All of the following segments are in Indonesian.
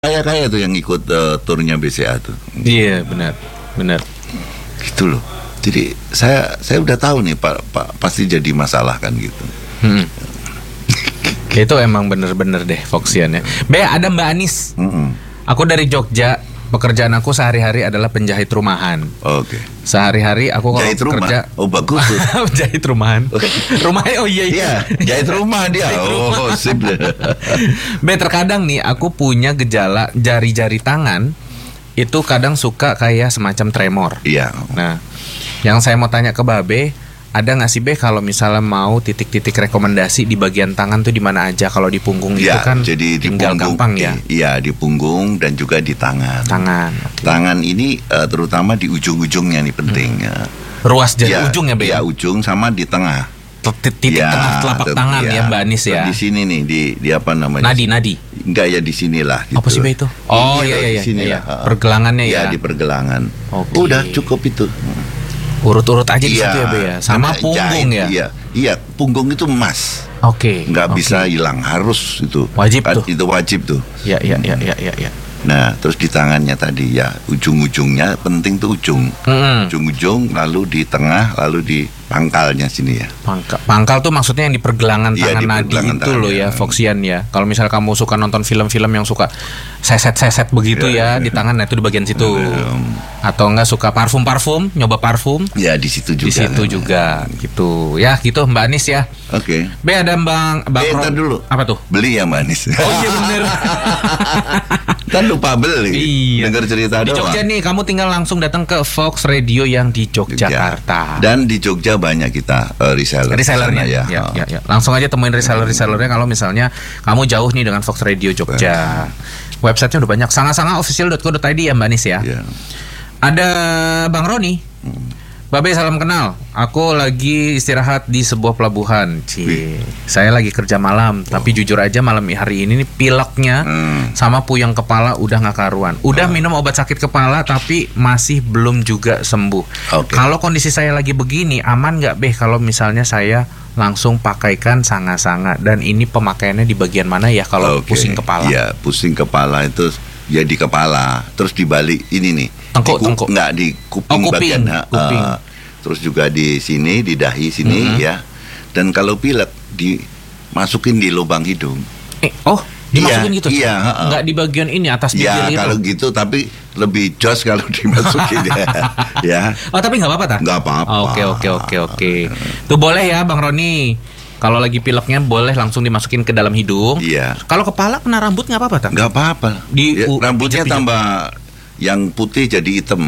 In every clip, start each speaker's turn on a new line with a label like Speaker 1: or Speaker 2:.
Speaker 1: Kaya-kaya tuh yang ikut turnya BCA tuh.
Speaker 2: Iya, benar.
Speaker 1: Gitu loh. Jadi saya udah tahu nih Pak pasti jadi masalah kan gitu.
Speaker 2: Itu emang bener-bener deh Foxian ya. Ada Mbak Anis. Aku dari Jogja. Pekerjaan aku sehari-hari adalah penjahit rumahan.
Speaker 1: Oke.
Speaker 2: Sehari-hari aku kalau kerja.
Speaker 1: Oh bagus tuh.
Speaker 2: Penjahit rumahan. Rumahnya
Speaker 1: iya. Jahit rumah dia. Oh sip deh.
Speaker 2: Terkadang nih aku punya gejala jari-jari tangan itu kadang suka kayak semacam tremor.
Speaker 1: Iya.
Speaker 2: Nah, yang saya mau tanya ke Babe, ada nggak sih kalau misalnya mau titik-titik rekomendasi di bagian tangan tuh di mana aja? Kalau di punggung itu kan
Speaker 1: jadi
Speaker 2: tinggal
Speaker 1: di punggung,
Speaker 2: gampang ya.
Speaker 1: Iya, di punggung dan juga di tangan.
Speaker 2: Okay.
Speaker 1: Tangan ini terutama di ujung-ujungnya nih penting.
Speaker 2: Ruas jari ujung ya, Be?
Speaker 1: Iya, ujung sama di tengah.
Speaker 2: Titik tengah telapak tangan ya, Mbak Anis ya.
Speaker 1: Di sini nih, di apa namanya?
Speaker 2: Nadi.
Speaker 1: Enggak ya di sinilah. Gitu.
Speaker 2: Apa sih Be itu? Oh iya.
Speaker 1: Di sini ya.
Speaker 2: Pergelangannya ya.
Speaker 1: Iya, di pergelangan.
Speaker 2: Okay.
Speaker 1: Udah cukup itu.
Speaker 2: Urut-urut aja di situ ya, Be ya. Sama punggung ya.
Speaker 1: Iya, punggung itu emas.
Speaker 2: Oke.
Speaker 1: Nggak bisa hilang, harus itu.
Speaker 2: Wajib tuh.
Speaker 1: Itu wajib tuh.
Speaker 2: Iya.
Speaker 1: Nah, terus di tangannya tadi ya ujung-ujungnya penting tuh ujung. Ujung-ujung, lalu di tengah, lalu di pangkalnya sini ya.
Speaker 2: Pangkal tuh maksudnya yang di pergelangan tangan nadi itu loh ya, Foxian ya. Kalau misalnya kamu suka nonton film-film yang suka seset-seset begitu ya di tangan, nah itu di bagian situ. Atau enggak suka parfum, nyoba parfum?
Speaker 1: Ya di situ juga.
Speaker 2: Di situ juga gitu. Ya gitu Mbak Anis ya.
Speaker 1: Oke.
Speaker 2: Be ada Bang
Speaker 1: Entar dulu.
Speaker 2: Apa tuh?
Speaker 1: Beli ya Mbak Anis.
Speaker 2: Oh iya bener.
Speaker 1: Kan lupa beli.
Speaker 2: Iya.
Speaker 1: Dengar cerita
Speaker 2: di Jogja nih, kamu tinggal langsung datang ke Fox Radio yang di Yogyakarta.
Speaker 1: Dan di Jogja banyak kita resellernya
Speaker 2: ya. Langsung aja temuin resellernya kalau misalnya kamu jauh nih dengan Fox Radio Jogja. Websitenya udah banyak, sangasangaofficial.co.id ya Mbak Anis ya. Ada Bang Roni. Babe salam kenal. Aku lagi istirahat di sebuah pelabuhan. Saya lagi kerja malam, tapi jujur aja malam hari ini nih pileknya sama puyeng kepala udah nggak karuan. Udah minum obat sakit kepala tapi masih belum juga sembuh. Kalau kondisi saya lagi begini, aman nggak Beh kalau misalnya saya langsung pakaikan sanga-sanga? Dan ini pemakaiannya di bagian mana ya kalau pusing kepala?
Speaker 1: Ya, pusing kepala itu ya di kepala, terus dibalik ini nih.
Speaker 2: Tengkuk.
Speaker 1: Enggak di kuping, bagian kuping. Terus juga di sini, di dahi sini ya. Dan kalau pilek dimasukin di lubang hidung.
Speaker 2: Dimasukin gitu?
Speaker 1: Iya.
Speaker 2: Nggak di bagian ini atas bibir itu?
Speaker 1: Ya kalau gitu, tapi lebih jos kalau dimasukin ya.
Speaker 2: Oh tapi nggak apa-apa tak?
Speaker 1: Nggak apa-apa.
Speaker 2: Oke. Tuh boleh ya Bang Roni. Kalau lagi pileknya boleh langsung dimasukin ke dalam hidung.
Speaker 1: Iya.
Speaker 2: Kalau kepala kena rambut nggak apa-apa tak?
Speaker 1: Nggak apa-apa. Rambutnya
Speaker 2: pijat.
Speaker 1: Tambah yang putih jadi hitam.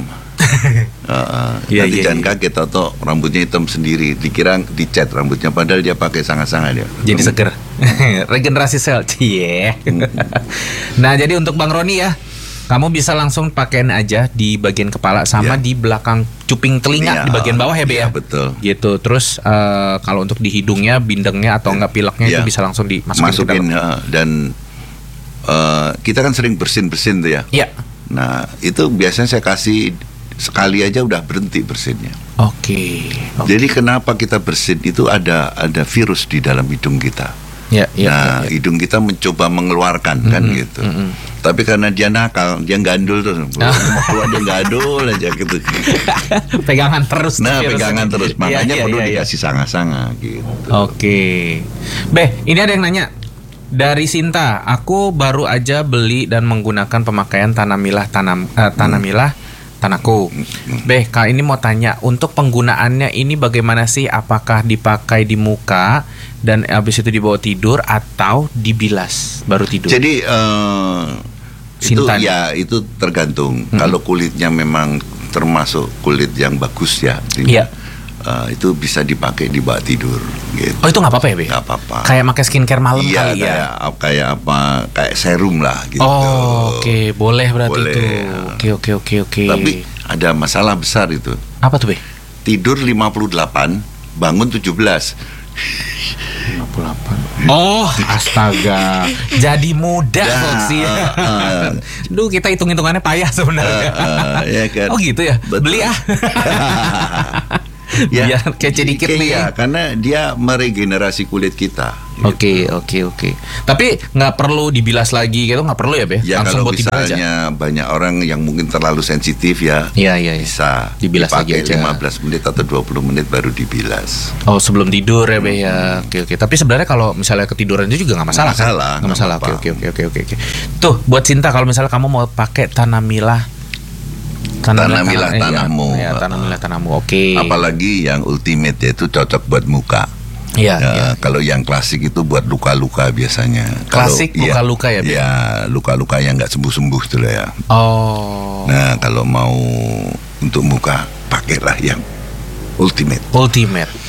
Speaker 1: Nanti jangan kaget atau rambutnya hitam sendiri, dikira dicat rambutnya padahal dia pakai sanga-sanga dia.
Speaker 2: Jadi seger. Regenerasi sel. Nah, jadi untuk Bang Roni ya, kamu bisa langsung pakaiin aja di bagian kepala sama di belakang cuping telinga di bagian bawah ya, Be ya.
Speaker 1: Betul.
Speaker 2: Gitu. Terus kalau untuk di hidungnya, bindengnya atau enggak pileknya itu bisa langsung dimasukin ke dalam.
Speaker 1: Dan kita kan sering bersin-bersin tuh ya.
Speaker 2: Iya.
Speaker 1: Nah, itu biasanya saya kasih sekali aja udah berhenti bersinnya.
Speaker 2: Oke.
Speaker 1: Jadi kenapa kita bersin itu ada virus di dalam hidung kita. Hidung kita mencoba mengeluarkan kan gitu. Tapi karena dia nakal, dia gandul terus. Keluar dia gandul aja gitu.
Speaker 2: Pegangan terus.
Speaker 1: Pegangan terus. Makanya perlu dikasih sanga-sanga gitu. Oke.
Speaker 2: Beh, ini ada yang nanya. Dari Sinta, aku baru aja beli dan menggunakan pemakaian Tanamilah Tanaku. Beh, Kak ini mau tanya, untuk penggunaannya ini bagaimana sih? Apakah dipakai di muka dan habis itu dibawa tidur atau dibilas baru tidur? Jadi
Speaker 1: itu tergantung. Kalau kulitnya memang termasuk kulit yang bagus ya. Itu bisa dipakai di bawah tidur gitu.
Speaker 2: Oh itu nggak apa-apa ya Be?
Speaker 1: Nggak apa-apa.
Speaker 2: Kayak pakai skincare malam kali ya?
Speaker 1: Kayak serum lah gitu.
Speaker 2: Oh oke. Boleh berarti itu. Oke.
Speaker 1: Tapi ada masalah besar itu.
Speaker 2: Apa tuh Be?
Speaker 1: Tidur 58, bangun 17.
Speaker 2: 58. Oh astaga. Jadi muda Foxy. Duh kita hitung-hitungannya payah sebenarnya.
Speaker 1: Ya kan?
Speaker 2: Oh gitu ya?
Speaker 1: Betul.
Speaker 2: Beli Biar kece dikit nih.
Speaker 1: Ya, karena dia meregenerasi kulit kita.
Speaker 2: Oke. Tapi nggak perlu dibilas lagi gitu, nggak perlu ya, Be?
Speaker 1: Ya
Speaker 2: Langsung
Speaker 1: kalau
Speaker 2: buat dibilas
Speaker 1: misalnya
Speaker 2: aja.
Speaker 1: banyak orang yang mungkin terlalu sensitif ya, bisa
Speaker 2: dibilas lagi aja.
Speaker 1: 15 menit atau 20 menit baru dibilas.
Speaker 2: Oh, sebelum tidur ya, Be ya. Oke. Tapi sebenarnya kalau misalnya ketiduran itu juga nggak masalah. Nggak masalah. Oke. Tuh, buat Cinta, kalau misalnya kamu mau pakai Tanamilah tanahmu. Ya, Tanamilah tanahmu. Oke.
Speaker 1: Apalagi yang ultimate yaitu cocok buat muka.
Speaker 2: Iya.
Speaker 1: Kalau yang klasik itu buat luka-luka biasanya.
Speaker 2: Klasik luka-luka ya, Be?
Speaker 1: Ya, luka-luka yang nggak sembuh-sembuh itu lah ya.
Speaker 2: Oh.
Speaker 1: Nah, kalau mau untuk muka, pakailah yang ultimate.
Speaker 2: Oke.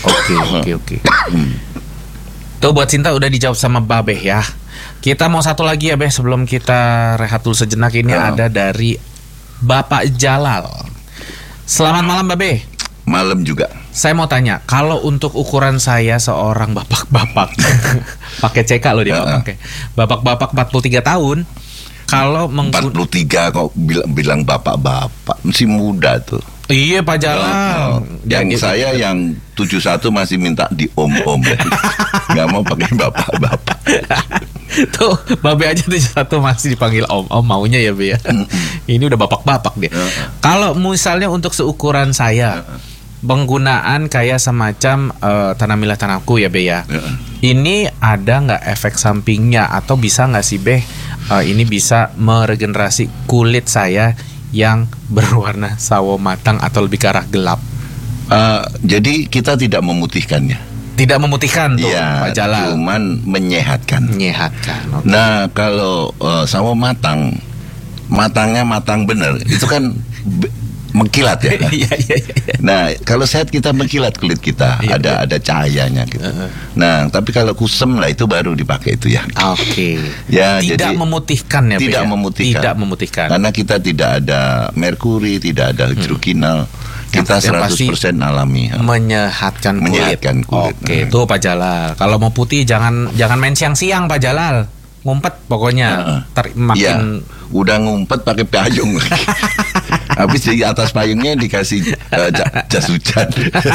Speaker 2: Tuh buat Cinta udah dijawab sama Babeh ya. Kita mau satu lagi ya, Beh, sebelum kita rehat dulu sejenak. Ini ada dari Bapak Jalal. Selamat malam, Babeh.
Speaker 1: Malam juga.
Speaker 2: Saya mau tanya, kalau untuk ukuran saya seorang bapak-bapak pakai CK loh dia pakai. Bapak-bapak 43 tahun, kalau
Speaker 1: 43 kok bilang bapak-bapak, masih muda tuh.
Speaker 2: Iya, Pak Jalal.
Speaker 1: Yang saya yang 71 masih minta di om-om. Nggak mau pakai bapak-bapak.
Speaker 2: Tuh, Babe aja 71 masih dipanggil om-om maunya ya, Be ya. Ini udah bapak-bapak dia. Kalau misalnya untuk seukuran saya, penggunaan kayak semacam Tanamilah tanahku ya, Be ya. Ini ada nggak efek sampingnya atau bisa nggak sih, Be? Ini bisa meregenerasi kulit saya yang berwarna sawo matang atau lebih ke arah gelap.
Speaker 1: Jadi kita tidak memutihkannya.
Speaker 2: Tidak memutihkan tuh, ya, Pak Jalal.
Speaker 1: Cuman menyehatkan.
Speaker 2: Okay.
Speaker 1: Nah, kalau sawo matangnya matang bener, itu kan mengkilat ya.
Speaker 2: Iya.
Speaker 1: Nah, kalau sehat kita mengkilat kulit kita, ada cahayanya gitu. Nah, tapi kalau kusem lah itu baru dipakai itu ya.
Speaker 2: Oke.
Speaker 1: Ya,
Speaker 2: tidak
Speaker 1: jadi
Speaker 2: memutihkan ya,
Speaker 1: tidak
Speaker 2: ya?
Speaker 1: memutihkan.
Speaker 2: Tidak memutihkan.
Speaker 1: Karena kita tidak ada merkuri, tidak ada hidrokinal. Kita 100% alami.
Speaker 2: Menyehatkan kulit. Oke, tuh Pak Jalal. Kalau mau putih jangan main siang-siang, Pak Jalal. Ngumpet pokoknya. Makin
Speaker 1: udah ngumpet pakai payung. Habis di atas payungnya dikasih jas hujan.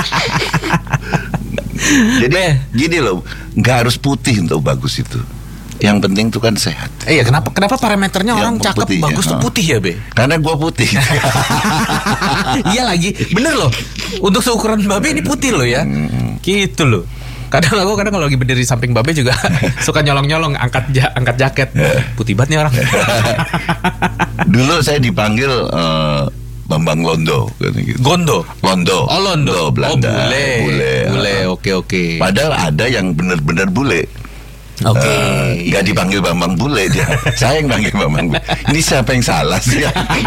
Speaker 1: Jadi gini loh, nggak harus putih untuk bagus itu. Yang penting tuh kan sehat.
Speaker 2: Iya, kenapa parameternya orang cakep putih, bagus tuh putih ya, Be?
Speaker 1: Karena gua putih.
Speaker 2: Iya lagi, bener loh. Untuk seukuran Babe ini putih loh ya. Gitu loh. Kadang kalau lagi berdiri samping Babe juga suka nyolong-nyolong angkat jaket. Putih banget nih orang.
Speaker 1: Dulu saya dipanggil Bambang Londo gitu.
Speaker 2: Londo.
Speaker 1: Oh, Londo Belanda.
Speaker 2: Bule. Oke.
Speaker 1: Padahal ada yang benar-benar bule.
Speaker 2: Oke.
Speaker 1: Gak dipanggil Bambang Bule dia. Saya yang panggil Bambang Bule. Ini siapa yang salah sih?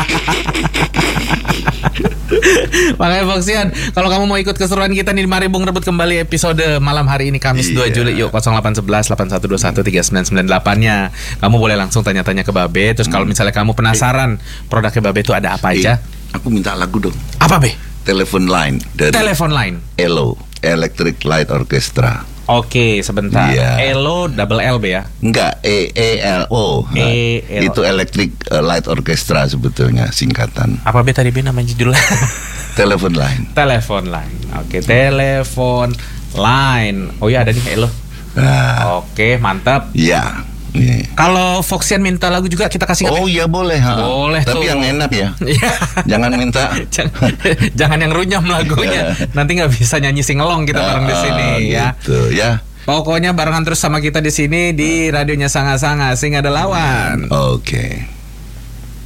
Speaker 2: Makanya Foxian, kalau kamu mau ikut keseruan kita nih, mari Bung rebut kembali episode malam hari ini Kamis 2 Juli. Yuk 0811 8121 3998-nya. Kamu boleh langsung tanya-tanya ke Babe. Terus kalau misalnya kamu penasaran produknya Babe itu ada apa aja,
Speaker 1: aku minta lagu dong.
Speaker 2: Apa, Be?
Speaker 1: Telepon Line dari ELO, Electric Light Orchestra.
Speaker 2: Oke, sebentar. ELO double L, Be ya?
Speaker 1: Enggak, ELO. Itu Electric Light Orchestra sebetulnya singkatan.
Speaker 2: Apa, Be, tadi, Be, namanya judulnya?
Speaker 1: Telepon Line.
Speaker 2: Oke, Telepon Line. Oh iya, ada nih ELO. Oke, mantap.
Speaker 1: Iya.
Speaker 2: Kalau Foxian minta lagu juga kita kasih.
Speaker 1: Oh iya boleh.
Speaker 2: Boleh.
Speaker 1: Tapi
Speaker 2: tuh
Speaker 1: yang enak ya. Jangan minta.
Speaker 2: Jangan yang runyam lagunya. Nanti nggak bisa nyanyi singelong kita bareng di sini
Speaker 1: gitu, ya.
Speaker 2: Pokoknya barengan terus sama kita di sini di radionya Sanga-Sanga, sing ada lawan.
Speaker 1: Oke.